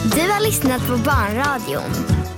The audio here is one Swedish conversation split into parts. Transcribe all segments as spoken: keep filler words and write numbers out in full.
Du har lyssnat på Barnradion.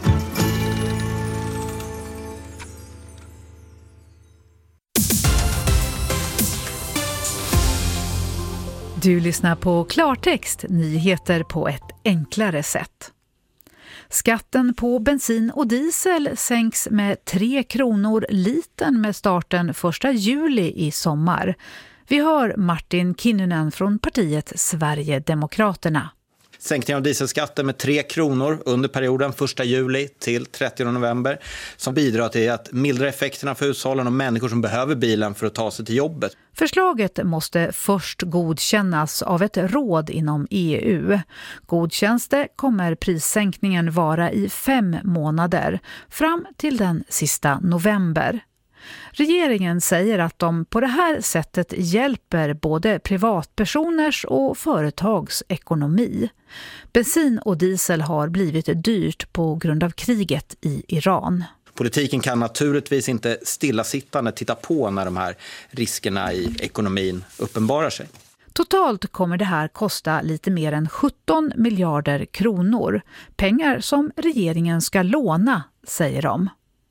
Du lyssnar på Klartext, nyheter på ett enklare sätt. Skatten på bensin och diesel sänks med tre kronor litern med starten första juli i sommar. Vi hör Martin Kinnunen från partiet Sverigedemokraterna. Sänkning av dieselskatten med tre kronor under perioden första juli till trettionde november som bidrar till att mildra effekterna för hushållen och människor som behöver bilen för att ta sig till jobbet. Förslaget måste först godkännas av ett råd inom E U. Godkänns det kommer prissänkningen vara i fem månader fram till den sista november. Regeringen säger att de på det här sättet hjälper både privatpersoners och företags ekonomi. Bensin och diesel har blivit dyrt på grund av kriget i Iran. Politiken kan naturligtvis inte stillasittande titta på när de här riskerna i ekonomin uppenbarar sig. Totalt kommer det här kosta lite mer än sjutton miljarder kronor. Pengar som regeringen ska låna, säger de.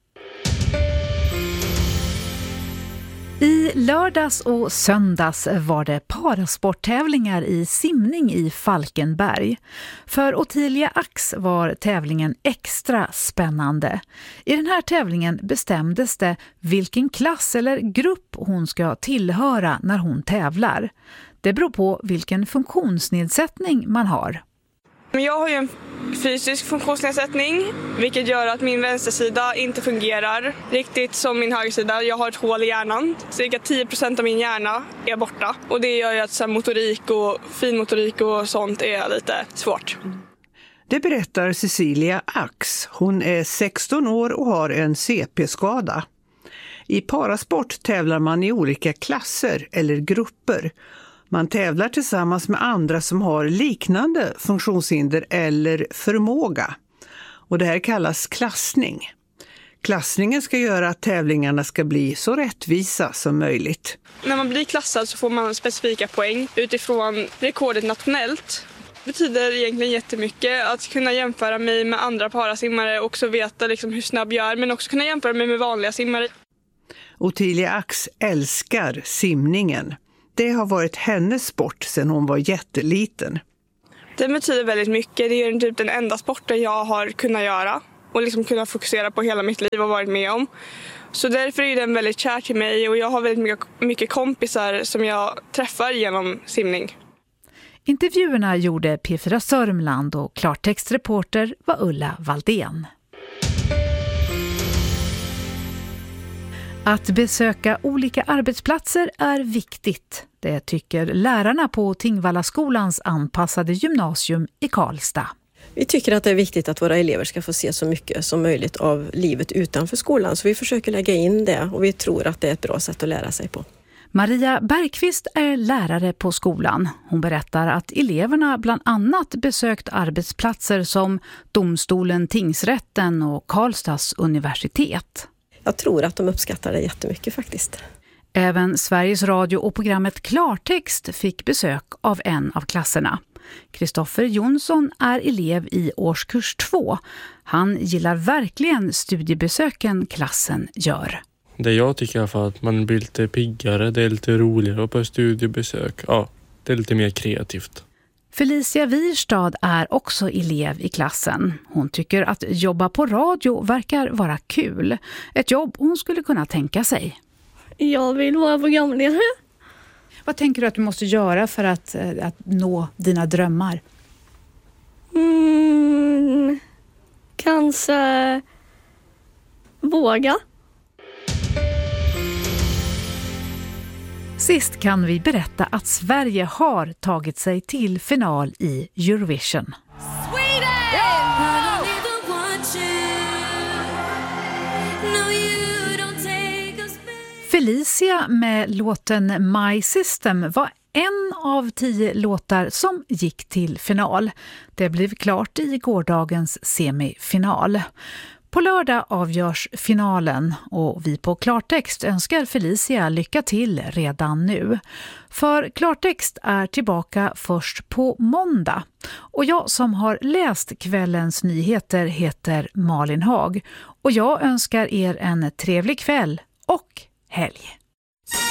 I lördags och söndags var det parasporttävlingar i simning i Falkenberg. För Ottilia Ax var tävlingen extra spännande. I den här tävlingen bestämdes det vilken klass eller grupp hon ska tillhöra när hon tävlar. Det beror på vilken funktionsnedsättning man har. Jag har ju en fysisk funktionsnedsättning, vilket gör att min vänstersida inte fungerar riktigt som min högersida. Jag har ett hål i hjärnan. Cirka tio procent av min hjärna är borta. Och det gör ju att så här, motorik och finmotorik och sånt är lite svårt. Det berättar Cecilia Ax. Hon är sexton år och har en C P-skada. I parasport tävlar man i olika klasser eller grupper. Man tävlar tillsammans med andra som har liknande funktionshinder eller förmåga. Och det här kallas klassning. Klassningen ska göra att tävlingarna ska bli så rättvisa som möjligt. När man blir klassad så får man specifika poäng utifrån rekordet nationellt. Det betyder egentligen jättemycket att kunna jämföra mig med andra parasimmare och också veta liksom hur snabb jag är, men också kunna jämföra mig med vanliga simmare. Ottilia Ax älskar simningen. Det har varit hennes sport sedan hon var jätteliten. Det betyder väldigt mycket. Det är typ den enda sporten jag har kunnat göra och liksom kunnat fokusera på hela mitt liv och varit med om. Så därför är den väldigt kär till mig och jag har väldigt mycket, mycket kompisar som jag träffar genom simning. Intervjuerna gjorde P fyra Sörmland och klartextreporter var Ulla Valdén. Att besöka olika arbetsplatser är viktigt. Det tycker lärarna på Tingvallaskolans anpassade gymnasium i Karlstad. Vi tycker att det är viktigt att våra elever ska få se så mycket som möjligt av livet utanför skolan. Så vi försöker lägga in det och vi tror att det är ett bra sätt att lära sig på. Maria Bergqvist är lärare på skolan. Hon berättar att eleverna bland annat besökt arbetsplatser som domstolen, tingsrätten och Karlstads universitet. Jag tror att de uppskattar det jättemycket faktiskt. Även Sveriges Radio och programmet Klartext fick besök av en av klasserna. Kristoffer Jonsson är elev i årskurs två. Han gillar verkligen studiebesöken klassen gör. Det jag tycker i alla fall att man blir lite piggare, det är lite roligare på studiebesök. Ja, det är lite mer kreativt. Felicia Wirstad är också elev i klassen. Hon tycker att jobba på radio verkar vara kul. Ett jobb hon skulle kunna tänka sig. Jag vill vara programledare. Vad tänker du att du måste göra för att, att nå dina drömmar? Mm, kanske våga. Sist kan vi berätta att Sverige har tagit sig till final i Eurovision. Felicia med låten My System var en av tio låtar som gick till final. Det blev klart i gårdagens semifinal. På lördag avgörs finalen och vi på Klartext önskar Felicia lycka till redan nu. För Klartext är tillbaka först på måndag. Och jag som har läst kvällens nyheter heter Malin Haag. Och jag önskar er en trevlig kväll och helg.